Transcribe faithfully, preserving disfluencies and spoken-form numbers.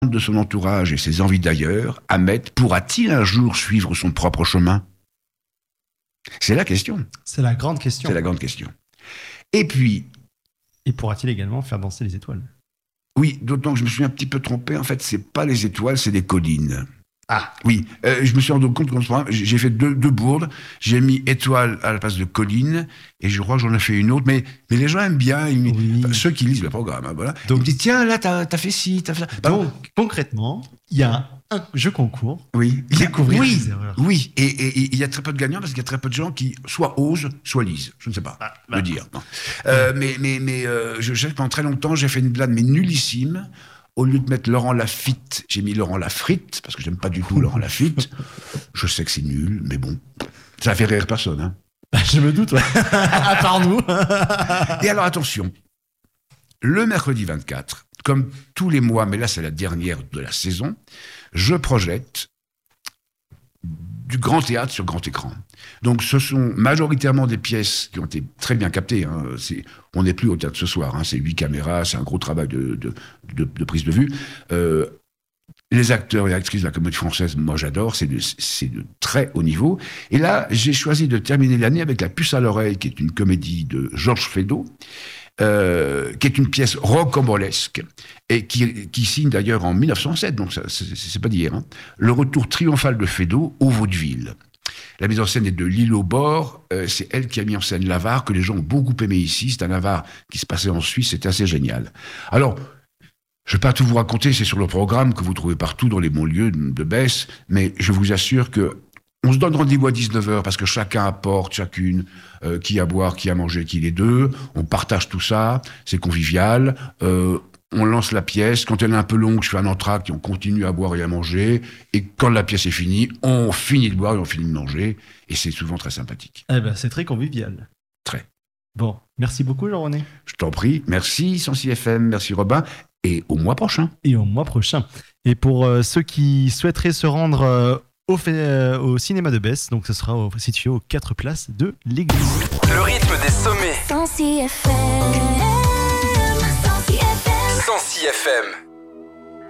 de son entourage et ses envies d'ailleurs, Ahmet pourra-t-il un jour suivre son propre chemin ? C'est la question. C'est la grande question. C'est la grande question. Et puis... Et pourra-t-il également faire danser les étoiles ? Oui, d'autant que je me suis un petit peu trompé. En fait, c'est pas les étoiles, c'est des collines. Ah oui, euh, je me suis rendu compte qu'en ce moment, j'ai fait deux, deux bourdes. J'ai mis étoile à la place de colline, et je crois que j'en ai fait une autre. Mais, mais les gens aiment bien, ils, oui. enfin, ceux qui lisent le programme. Hein, voilà. Donc, ils me disent tiens, là, t'as, t'as fait ci, t'as fait ça. Donc, bah, concrètement, il y a un jeu concours. Oui, découvrir oui, les erreurs. Oui, et il y a très peu de gagnants parce qu'il y a très peu de gens qui soit osent, soit lisent. Je ne sais pas ah, bah. le dire. Euh, mais mais, mais euh, je sais que pendant très longtemps, j'ai fait une blague, mais nullissime. Au lieu de mettre Laurent Lafitte, j'ai mis Laurent Lafritte, parce que j'aime pas du tout Laurent Lafitte. Je sais que c'est nul, mais bon, ça fait rire personne. Hein. Je me doute, ouais. À part nous. Et alors, attention, le mercredi vingt-quatre, comme tous les mois, mais là c'est la dernière de la saison, je projette du grand théâtre sur grand écran. Donc ce sont majoritairement des pièces qui ont été très bien captées. Hein. C'est, on n'est plus au théâtre ce soir, hein. C'est huit caméras, c'est un gros travail de, de, de, de prise de vue. Euh, les acteurs et actrices de la comédie française, moi j'adore, c'est de, c'est de très haut niveau. Et là, j'ai choisi de terminer l'année avec La Puce à l'oreille, qui est une comédie de Georges Feydeau, Euh, qui est une pièce rocambolesque et qui, qui signe d'ailleurs en mille neuf cent sept, donc ça, c'est, c'est pas d'hier, hein, le retour triomphal de Feydeau au vaudeville. La mise en scène est de Lilo Bord, euh, c'est elle qui a mis en scène l'Avare, que les gens ont beaucoup aimé ici. C'est un Avare qui se passait en Suisse, c'était assez génial. Alors, je ne vais pas tout vous raconter, c'est sur le programme que vous trouvez partout dans les bons lieux de, de Besse, mais je vous assure que on se donne rendez-vous à dix-neuf heures parce que chacun apporte, chacune, euh, qui a à boire, qui a mangé, qui les deux. On partage tout ça, c'est convivial. Euh, on lance la pièce. Quand elle est un peu longue, je fais un entracte et on continue à boire et à manger. Et quand la pièce est finie, on finit de boire et on finit de manger. Et c'est souvent très sympathique. Eh ben, c'est très convivial. Très. Bon, merci beaucoup Jean-René. Je t'en prie. Merci cent six F M, merci Robin. Et au mois prochain. Et au mois prochain. Et pour euh, ceux qui souhaiteraient se rendre... Euh, Au, fait, euh, au cinéma de Besse, donc ce sera au, situé aux quatre places de l'église. Le rythme des sommets. cent six F M. cent six F M. cent six F M.